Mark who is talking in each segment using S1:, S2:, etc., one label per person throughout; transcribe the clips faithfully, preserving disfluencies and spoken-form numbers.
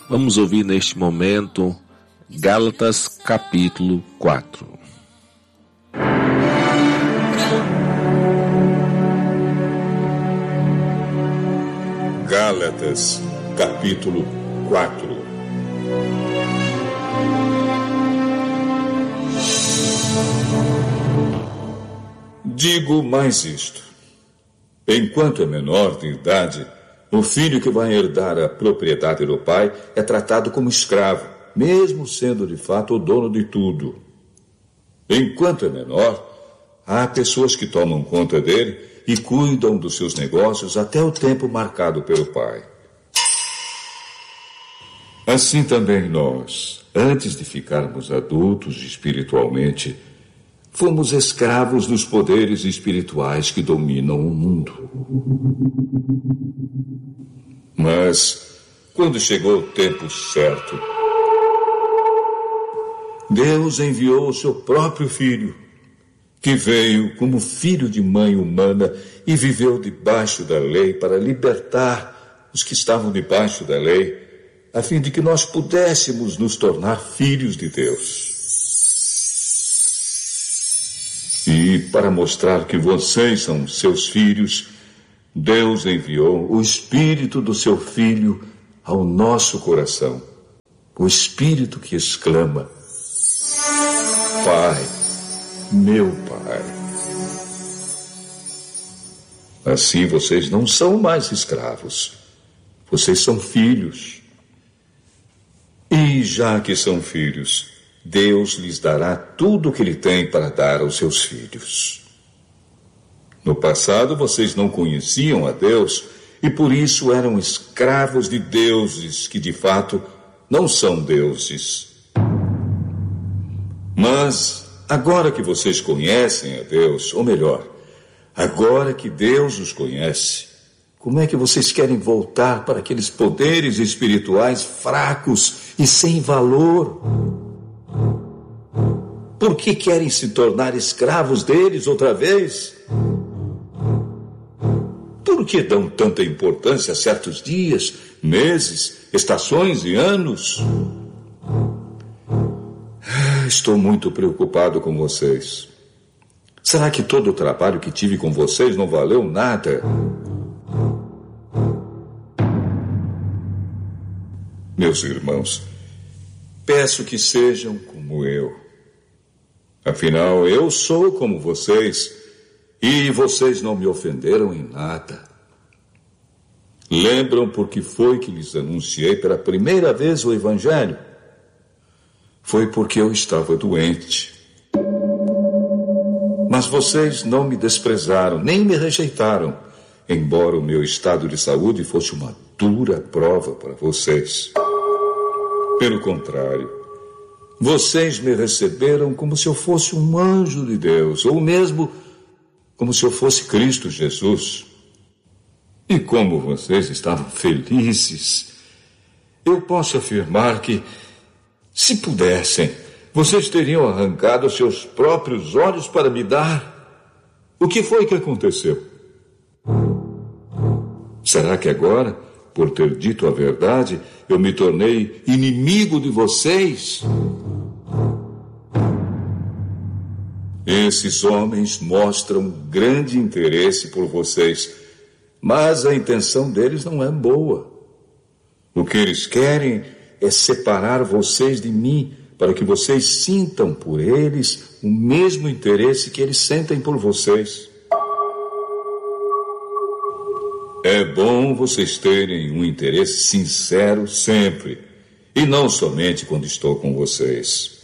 S1: Vamos ouvir neste momento Gálatas capítulo quatro.
S2: Gálatas capítulo quatro. Digo mais isto: enquanto é menor de idade, o filho que vai herdar a propriedade do pai é tratado como escravo, mesmo sendo de fato o dono de tudo. Enquanto é menor, há pessoas que tomam conta dele e cuidam dos seus negócios até o tempo marcado pelo pai. Assim também nós, antes de ficarmos adultos espiritualmente, fomos escravos dos poderes espirituais que dominam o mundo. Mas, quando chegou o tempo certo, Deus enviou o seu próprio filho, que veio como filho de mãe humana e viveu debaixo da lei para libertar os que estavam debaixo da lei, a fim de que nós pudéssemos nos tornar filhos de Deus. E para mostrar que vocês são seus filhos, Deus enviou o Espírito do seu Filho ao nosso coração. O Espírito que exclama: Pai, meu Pai. Assim vocês não são mais escravos. Vocês são filhos. E já que são filhos, Deus lhes dará tudo o que Ele tem para dar aos seus filhos. No passado, vocês não conheciam a Deus e por isso eram escravos de deuses que, de fato, não são deuses. Mas, agora que vocês conhecem a Deus, ou melhor, agora que Deus os conhece, como é que vocês querem voltar para aqueles poderes espirituais fracos e sem valor? Por que querem se tornar escravos deles outra vez? Por que dão tanta importância a certos dias, meses, estações e anos? Estou muito preocupado com vocês. Será que todo o trabalho que tive com vocês não valeu nada? Meus irmãos, peço que sejam como eu. Afinal, eu sou como vocês, e vocês não me ofenderam em nada. Lembram por que foi que lhes anunciei pela primeira vez o Evangelho? Foi porque eu estava doente. Mas vocês não me desprezaram, nem me rejeitaram, embora o meu estado de saúde fosse uma dura prova para vocês. Pelo contrário, vocês me receberam como se eu fosse um anjo de Deus, ou mesmo como se eu fosse Cristo Jesus. E como vocês estavam felizes, eu posso afirmar que, se pudessem, vocês teriam arrancado seus próprios olhos para me dar. O que foi que aconteceu? Será que agora, por ter dito a verdade, eu me tornei inimigo de vocês? Esses homens mostram grande interesse por vocês, mas a intenção deles não é boa. O que eles querem é separar vocês de mim, para que vocês sintam por eles o mesmo interesse que eles sentem por vocês. É bom vocês terem um interesse sincero sempre, e não somente quando estou com vocês.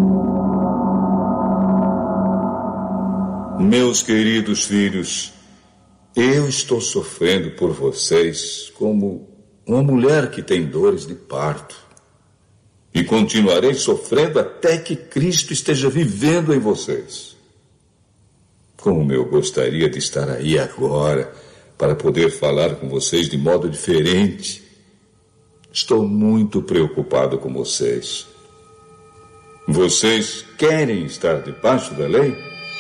S2: Meus queridos filhos, eu estou sofrendo por vocês como uma mulher que tem dores de parto. E continuarei sofrendo até que Cristo esteja vivendo em vocês. Como eu gostaria de estar aí agora, para poder falar com vocês de modo diferente. Estou muito preocupado com vocês. Vocês querem estar debaixo da lei?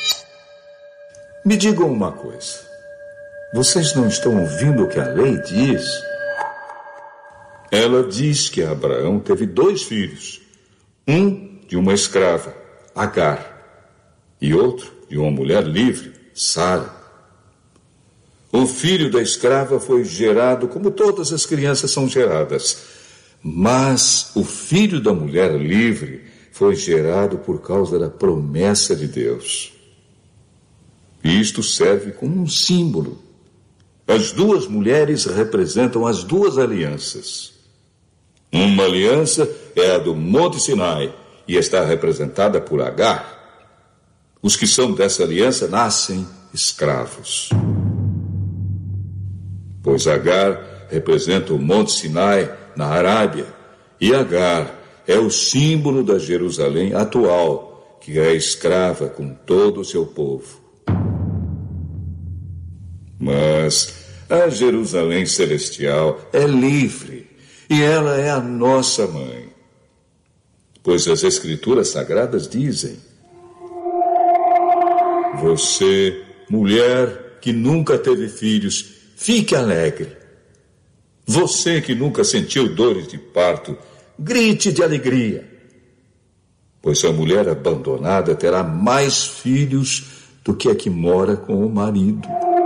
S2: Me digam uma coisa. Vocês não estão ouvindo o que a lei diz? ela diz que Abraão teve dois filhos, um de uma escrava, Agar, e outro de uma mulher livre, Sara. O filho da escrava foi gerado como todas as crianças são geradas, mas o filho da mulher livre foi gerado por causa da promessa de Deus. E isto serve como um símbolo. As duas mulheres representam as duas alianças. Uma aliança é a do Monte Sinai e está representada por Agar. Os que são dessa aliança nascem escravos. Pois Agar representa o Monte Sinai na Arábia e Agar é o símbolo da Jerusalém atual, que é escrava com todo o seu povo. Mas a Jerusalém celestial é livre e ela é a nossa mãe. Pois as Escrituras Sagradas dizem: você, mulher que nunca teve filhos, fique alegre. Você que nunca sentiu dores de parto, grite de alegria. Pois a mulher abandonada terá mais filhos do que a que mora com o marido.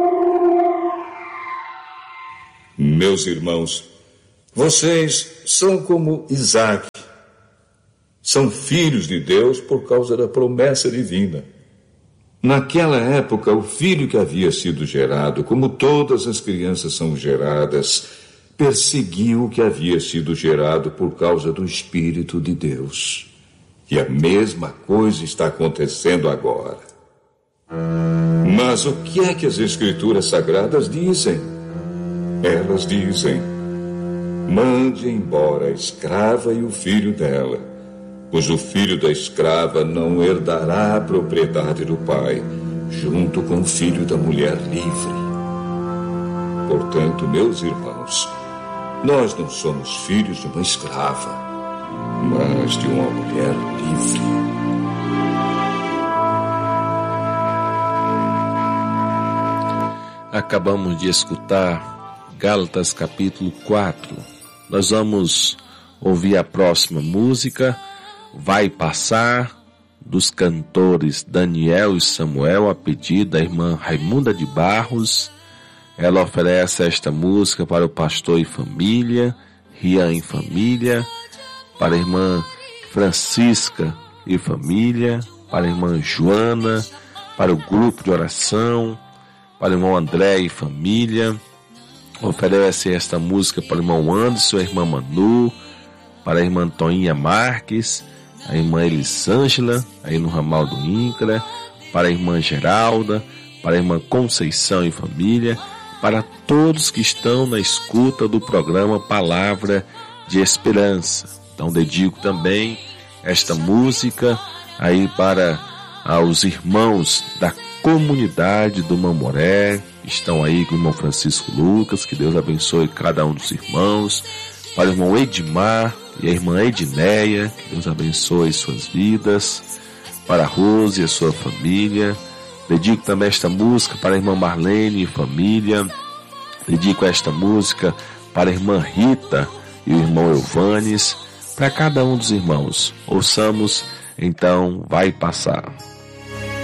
S2: Meus irmãos, vocês são como Isaque. São filhos de Deus por causa da promessa divina. Naquela época, o filho que havia sido gerado, como todas as crianças são geradas, perseguiu o que havia sido gerado por causa do Espírito de Deus. E a mesma coisa está acontecendo agora. Mas o que é que as Escrituras Sagradas dizem? Elas dizem: mande embora a escrava e o filho dela, pois o filho da escrava não herdará a propriedade do pai, junto com o filho da mulher livre. Portanto, meus irmãos, nós não somos filhos de uma escrava, mas de uma mulher livre.
S1: Acabamos de escutar Gálatas capítulo quatro. Nós vamos ouvir a próxima música, Vai Passar, dos cantores Daniel e Samuel, a pedido da irmã Raimunda de Barros. Ela oferece esta música para o pastor e família, Rian e família, para a irmã Francisca e família, para a irmã Joana, para o grupo de oração, para o irmão André e família. Oferece esta música para o irmão Anderson, a irmã Manu, para a irmã Toinha Marques, a irmã Elisângela, aí no ramal do INCRA, para a irmã Geralda, para a irmã Conceição e família, para todos que estão na escuta do programa Palavra de Esperança. Então dedico também esta música aí para aos irmãos da comunidade do Mamoré, que estão aí com o irmão Francisco Lucas, que Deus abençoe cada um dos irmãos, para o irmão Edmar e a irmã Edneia, que Deus abençoe suas vidas, para a Rose e a sua família. Dedico também esta música para a irmã Marlene e família, dedico esta música para a irmã Rita e o irmão Elvanes, para cada um dos irmãos. Ouçamos então Vai Passar.